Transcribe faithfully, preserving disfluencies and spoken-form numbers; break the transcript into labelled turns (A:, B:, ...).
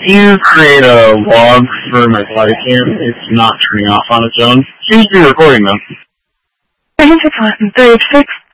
A: you create a log for my body cam, it's not turning off on its own. Seems to be recording though.
B: Thanks for calling thirty-six